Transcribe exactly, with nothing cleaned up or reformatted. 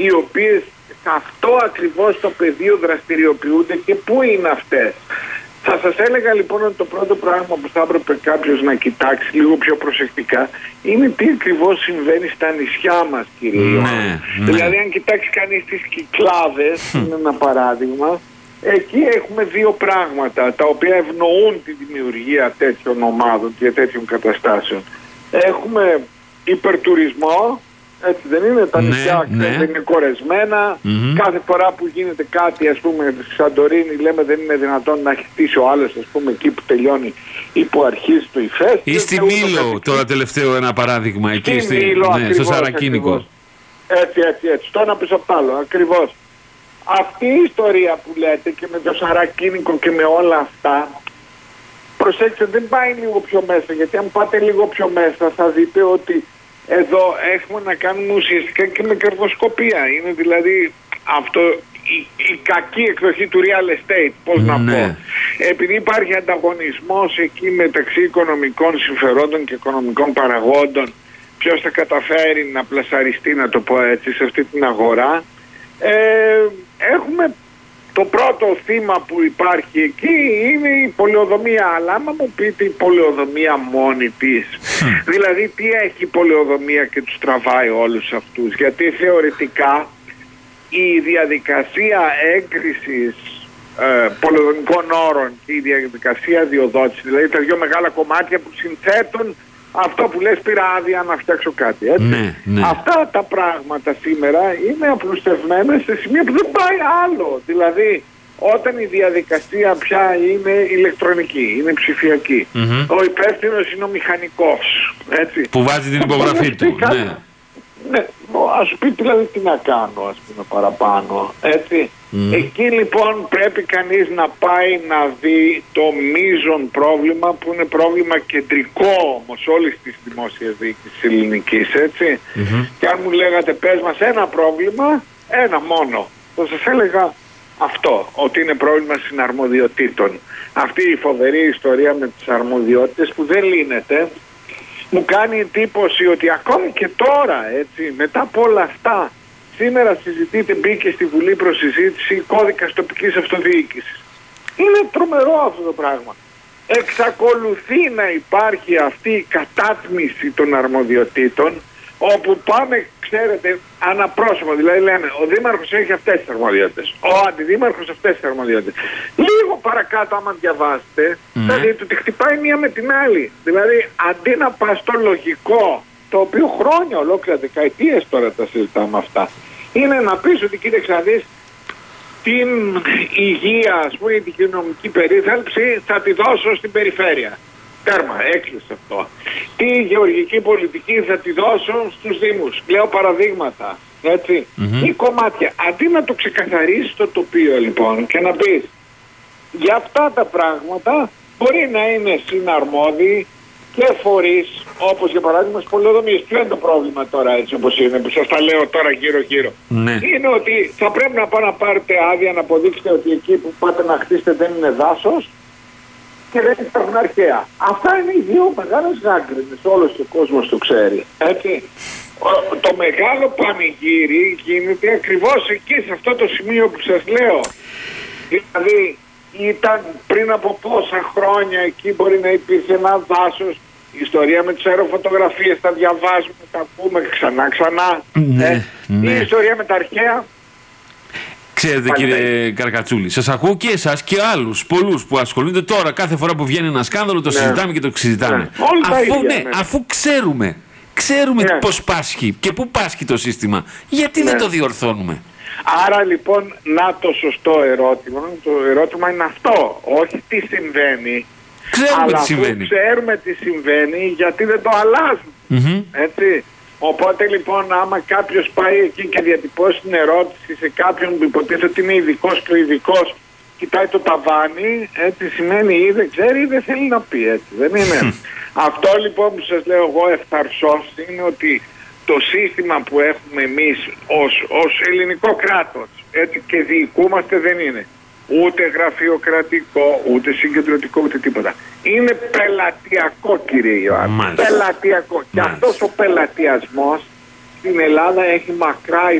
οι οποίες σε αυτό ακριβώς το πεδίο δραστηριοποιούνται και πού είναι αυτές. Θα σας έλεγα λοιπόν ότι το πρώτο πράγμα που θα έπρεπε κάποιος να κοιτάξει λίγο πιο προσεκτικά είναι τι ακριβώς συμβαίνει στα νησιά μας, κύριε ναι, Ιωάννη. ναι. Δηλαδή αν κοιτάξει κανείς τις Κυκλάδες, είναι ένα παράδειγμα, εκεί έχουμε δύο πράγματα τα οποία ευνοούν τη δημιουργία τέτοιων ομάδων και τέτοιων καταστάσεων. Έχουμε υπερτουρισμό, έτσι δεν είναι, τα ναι, νησιά ναι. δεν είναι κορεσμένα, mm-hmm. κάθε φορά που γίνεται κάτι, ας πούμε στη Σαντορίνη λέμε δεν είναι δυνατόν να χτίσει ο άλλος, ας πούμε εκεί που τελειώνει ή που αρχίζει το ηφαίστειο. Ή στη Μήλο τώρα τελευταίο ένα παράδειγμα, εκεί στη, Μήλο, ναι, ακριβώς, στο Σαρακίνικο. Ακριβώς. Έτσι, έτσι, έτσι, το ένα πίσω απ' το άλλο, ακριβώς. Αυτή η ιστορία που λέτε και με το Σαρακίνικο και με όλα αυτά, προσέξτε, δεν πάει λίγο πιο μέσα, γιατί αν πάτε λίγο πιο μέσα θα δείτε ότι εδώ έχουμε να κάνουμε ουσιαστικά και με κερδοσκοπία. Είναι δηλαδή αυτό η, η κακή εκδοχή του real estate, πώς να ναι. πω. Επειδή υπάρχει ανταγωνισμός εκεί μεταξύ οικονομικών συμφερόντων και οικονομικών παραγόντων, ποιος θα καταφέρει να πλασαριστεί, να το πω έτσι, σε αυτή την αγορά, ε, έχουμε το πρώτο θύμα που υπάρχει εκεί είναι η πολεοδομία. Αλλά άμα μου πείτε η πολεοδομία μόνη της, δηλαδή τι έχει η πολεοδομία και τους τραβάει όλους αυτούς? Γιατί θεωρητικά η διαδικασία έγκρισης ε, πολεοδομικών όρων και η διαδικασία διοδότηση, δηλαδή τα δύο μεγάλα κομμάτια που συνθέτουν αυτό που λες πήρα άδεια να φτιάξω κάτι, έτσι. Ναι, ναι. Αυτά τα πράγματα σήμερα είναι απλουστευμένα σε σημείο που δεν πάει άλλο. Δηλαδή όταν η διαδικασία πια είναι ηλεκτρονική, είναι ψηφιακή, mm-hmm. ο υπεύθυνος είναι ο μηχανικός, έτσι. Που βάζει την υπογραφή του, ναι. Ναι, ας σου πει δηλαδή τι να κάνω, ας πούμε, παραπάνω, έτσι. Mm. Εκεί λοιπόν πρέπει κανείς να πάει να δει το μείζον πρόβλημα, που είναι πρόβλημα κεντρικό όμως όλης της δημόσιας διοίκησης ελληνικής, έτσι. Mm-hmm. Και αν μου λέγατε πες μας ένα πρόβλημα, ένα μόνο, θα σας έλεγα αυτό, ότι είναι πρόβλημα συναρμοδιοτήτων. Αυτή η φοβερή ιστορία με τις αρμοδιότητες που δεν λύνεται. Μου κάνει εντύπωση ότι ακόμη και τώρα, έτσι, μετά από όλα αυτά, σήμερα συζητείται, μπήκε στη Βουλή προς συζήτηση κώδικας τοπικής αυτοδιοίκησης. Είναι τρομερό αυτό το πράγμα. Εξακολουθεί να υπάρχει αυτή η κατάτμιση των αρμοδιοτήτων, όπου πάμε, ξέρετε, αναπρόσωπο. Δηλαδή λέμε, ο δήμαρχος έχει αυτές τις αρμοδιότητες, ο αντιδήμαρχος αυτές τις αρμοδιότητες. Λίγο παρακάτω, άμα διαβάσετε, mm. θα δείτε ότι χτυπάει μία με την άλλη. Δηλαδή, αντί να πας στο λογικό, το οποίο χρόνια, ολόκληρα δεκαετίες τώρα τα συζητάμε αυτά, είναι να πεις ότι κοίταξε να δεις, την υγεία, ας πούμε, την κοινωνική περίθαλψη θα τη δώσω στην περιφέρεια. Τέρμα, έκλεισε αυτό. Τι γεωργική πολιτική θα τη δώσω στους δήμους. Λέω παραδείγματα, έτσι. Mm-hmm. Ή κομμάτια. Αντί να το ξεκαθαρίσεις το τοπίο λοιπόν και να πεις για αυτά τα πράγματα μπορεί να είναι συναρμόδιοι και φορείς, όπως για παράδειγμα στις πολεοδομίες. Ποιο είναι το πρόβλημα τώρα, έτσι όπως είναι, που σας τα λέω τώρα γύρω-γύρω? Ναι. Είναι ότι θα πρέπει να πάω να πάρετε άδεια να αποδείξετε ότι εκεί που πάτε να χτίσετε δεν είναι δάσος και δεν υπάρχουν αρχαία. Αυτά είναι οι δύο μεγάλες γάγκρινες, όλος ο κόσμος το ξέρει, έτσι. Το μεγάλο πανηγύρι γίνεται ακριβώς εκεί, σε αυτό το σημείο που σας λέω. Δηλαδή ήταν πριν από πόσα χρόνια εκεί μπορεί να υπήρχε ένα δάσος. Η ιστορία με τις αεροφωτογραφίες τα διαβάζουμε, τα ακούμε ξανά ξανά. Ναι, ε, ναι. Η ιστορία με τα αρχαία. Ξέρετε, κύριε Καρκατσούλη, σας ακούω και εσάς και άλλους πολλούς που ασχολούνται τώρα. Κάθε φορά που βγαίνει ένα σκάνδαλο το ναι. συζητάμε και το συζητάμε. Ναι. Αφού, ίδια, ναι, ναι. αφού ξέρουμε, ξέρουμε ναι. πώς πάσχει και πού πάσχει το σύστημα, γιατί ναι. δεν το διορθώνουμε? Άρα λοιπόν, να το σωστό ερώτημα. Το ερώτημα είναι αυτό, όχι τι συμβαίνει. Ξέρουμε αλλά τι συμβαίνει. Ξέρουμε τι συμβαίνει, γιατί δεν το αλλάζουν. Mm-hmm. Έτσι. Οπότε λοιπόν, άμα κάποιος πάει εκεί και διατυπώσει την ερώτηση σε κάποιον που υποτίθεται ότι είναι ειδικός και ο ειδικός κοιτάει το ταβάνι, έτσι σημαίνει ή δεν ξέρει ή δεν θέλει να πει, έτσι. Δεν είναι. Αυτό λοιπόν που σας λέω εγώ ευθαρσώς είναι ότι το σύστημα που έχουμε εμείς ως, ως ελληνικό κράτος, έτσι, και διοικούμαστε δεν είναι ούτε γραφειοκρατικό, ούτε συγκεντρωτικό, ούτε τίποτα. Είναι πελατειακό, κύριε Ιωάννη. Μάλιστα. Πελατειακό. Μάλιστα. Και αυτός ο πελατειασμός στην Ελλάδα έχει μακρά